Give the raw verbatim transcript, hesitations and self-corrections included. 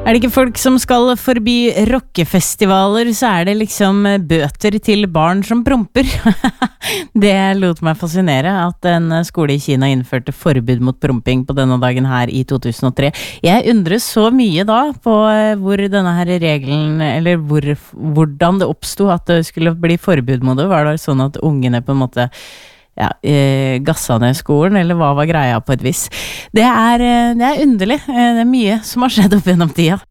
Er det ikke folk som skal forby rockefestivaler, så er det liksom bøter til barn som promper. Det lot meg fascinere at en skole i Kina innførte forbud mot promping på denne dagen her i to tusen og tre. Jeg undrer så mye da på hvor denne her regelen, eller hvor, hvordan det oppstod at det skulle bli forbud mot det. Var det sånn at ungene på en måte ja, eh, gassa ned skolen, eller hva var greia på et vis? Det er, det er underlig. Det er mye som har skjedd opp gjennom tida.